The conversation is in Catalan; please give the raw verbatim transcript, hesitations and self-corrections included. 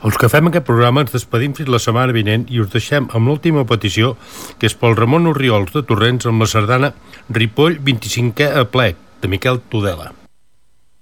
Els que fem aquest programa ens despedim fins la setmana vinent i us deixem amb l'última petició, que és pel Ramon Orriols de Torrents amb la sardana Ripoll vint-i-cinquè aplec, de Miquel Tudela.